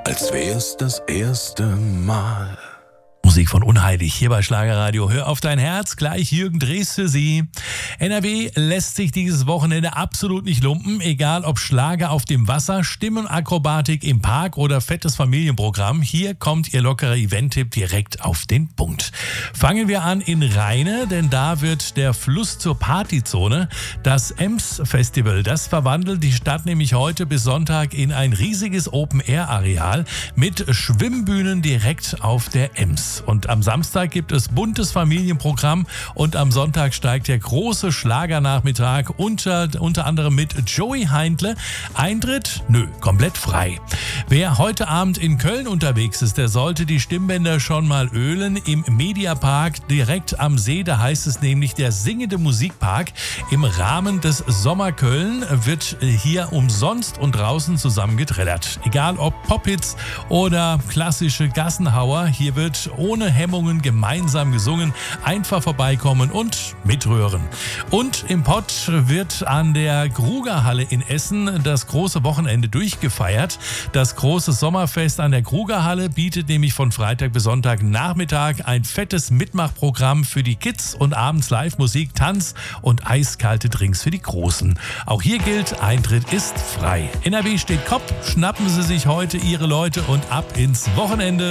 als wär's das erste Mal. Musik von Unheilig hier bei Schlagerradio. Hör auf dein Herz, gleich Jürgen Drees für Sie. NRW lässt sich dieses Wochenende absolut nicht lumpen, egal ob Schlager auf dem Wasser, Stimmenakrobatik im Park oder fettes Familienprogramm. Hier kommt Ihr lockerer Event-Tipp direkt auf den Punkt. Fangen wir an in Rheine, denn da wird der Fluss zur Partyzone. Das Ems-Festival, das verwandelt die Stadt nämlich heute bis Sonntag in ein riesiges Open-Air-Areal mit Schwimmbühnen direkt auf der Ems. Und am Samstag gibt es buntes Familienprogramm und am Sonntag steigt der große Schlagernachmittag unter anderem mit Joey Heindle. Eintritt? Nö, komplett frei. Wer heute Abend in Köln unterwegs ist, der sollte die Stimmbänder schon mal ölen. Im Mediapark direkt am See, da heißt es nämlich der Singende Musikpark. Im Rahmen des Sommerköln wird hier umsonst und draußen zusammengeträllert. Egal ob Pophits oder klassische Gassenhauer, hier wird ohne Hemmungen gemeinsam gesungen. Einfach vorbeikommen und mitrühren. Und im Pott wird an der Grugerhalle in Essen das große Wochenende durchgefeiert. Das große Sommerfest an der Grugerhalle bietet nämlich von Freitag bis Sonntag Nachmittag ein fettes Mitmachprogramm für die Kids und abends Live-Musik, Tanz und eiskalte Drinks für die Großen. Auch hier gilt, Eintritt ist frei. NRW steht Kopf, schnappen Sie sich heute Ihre Leute und ab ins Wochenende.